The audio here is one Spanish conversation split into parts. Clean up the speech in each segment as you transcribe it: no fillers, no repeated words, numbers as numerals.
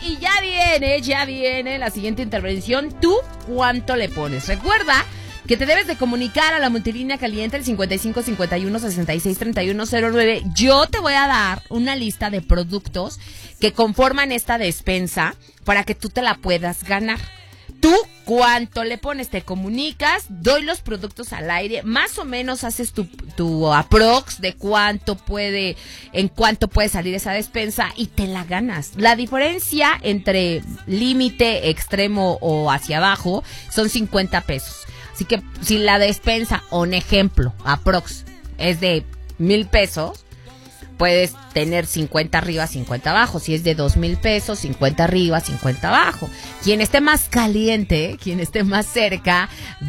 y ya viene la siguiente intervención. ¿Tú cuánto le pones? Recuerda que te debes de comunicar a la multilínea caliente el 55 51 66 31 09. Yo te voy a dar una lista de productos que conforman esta despensa para que tú te la puedas ganar. ¿Tú cuánto le pones? Te comunicas, doy los productos al aire, más o menos haces tu aprox de en cuánto puede salir esa despensa y te la ganas. La diferencia entre límite, extremo o hacia abajo son 50 pesos. Así que si la despensa, un ejemplo, aprox, es de 1,000 pesos, puedes tener 50 arriba, 50 abajo. Si es de 2,000 pesos, 50 arriba, 50 abajo. Quien esté más caliente, quien esté más cerca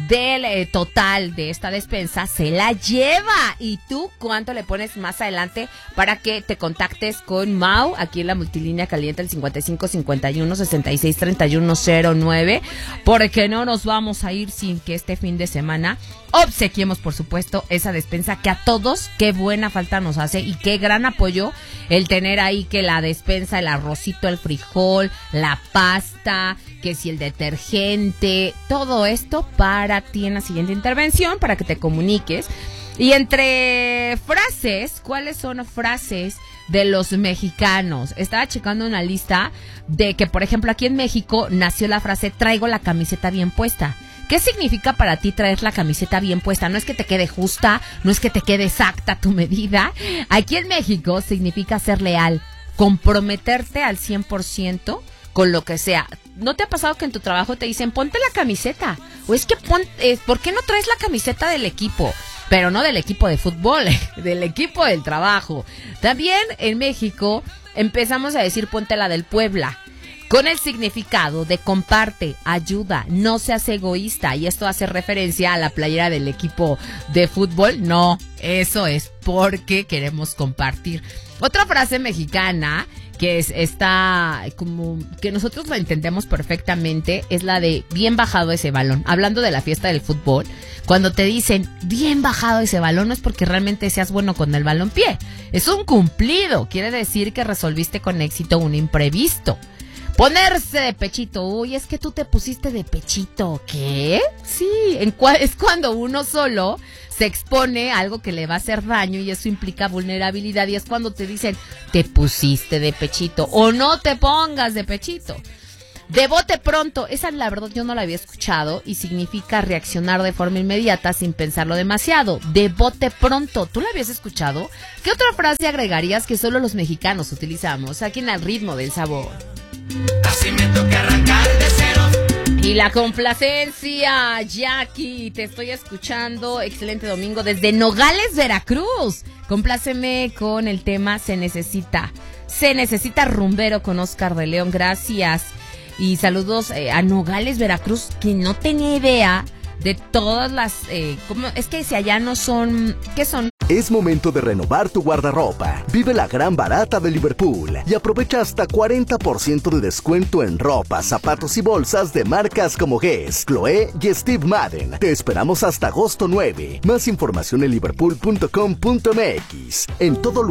del total de esta despensa, se la lleva. ¿Y tú cuánto le pones más adelante para que te contactes con Mau aquí en la multilínea caliente el 55 51 66 31 09? Porque no nos vamos a ir sin que este fin de semana obsequiemos, por supuesto, esa despensa que a todos qué buena falta nos hace y qué gran apoyo el tener ahí que la despensa, el arrocito, el frijol, la pasta, que si el detergente, todo esto para ti en la siguiente intervención, para que te comuniques. Y entre frases, ¿cuáles son frases de los mexicanos? Estaba checando una lista de que, por ejemplo, aquí en México nació la frase traigo la camiseta bien puesta. ¿Qué significa para ti traer la camiseta bien puesta? No es que te quede justa, no es que te quede exacta tu medida. Aquí en México significa ser leal, comprometerte al 100% con lo que sea. ¿No te ha pasado que en tu trabajo te dicen ponte la camiseta? O es que ¿por qué no traes la camiseta del equipo? Pero no del equipo de fútbol, del equipo del trabajo. También en México empezamos a decir ponte la del Puebla, con el significado de comparte, ayuda, no seas egoísta. Y esto hace referencia a la playera del equipo de fútbol. No, eso es porque queremos compartir. Otra frase mexicana que está como que nosotros la entendemos perfectamente es la de bien bajado ese balón. Hablando de la fiesta del fútbol, cuando te dicen bien bajado ese balón, no es porque realmente seas bueno con el balompié. Es un cumplido. Quiere decir que resolviste con éxito un imprevisto. Ponerse de pechito. Uy, es que tú te pusiste de pechito. ¿Qué? Sí, es cuando uno solo se expone a algo que le va a hacer daño y eso implica vulnerabilidad. Y es cuando te dicen, te pusiste de pechito o no te pongas de pechito. De bote pronto. Esa, la verdad, yo no la había escuchado y significa reaccionar de forma inmediata sin pensarlo demasiado. De bote pronto. ¿Tú la habías escuchado? ¿Qué otra frase agregarías que solo los mexicanos utilizamos aquí en Al Ritmo del Sabor? Así me toca arrancar de cero. Y la complacencia, Jackie, te estoy escuchando. Excelente domingo desde Nogales, Veracruz. Compláceme con el tema Se Necesita rumbero con Oscar de León. Gracias. Y saludos a Nogales, Veracruz, que no tenía idea de todas las... ¿cómo? Es que si allá no son... ¿Qué son? Es momento de renovar tu guardarropa. Vive la gran barata de Liverpool y aprovecha hasta 40% de descuento en ropa, zapatos y bolsas de marcas como Guess, Chloé y Steve Madden. Te esperamos hasta agosto 9. Más información en liverpool.com.mx. En todo lugar.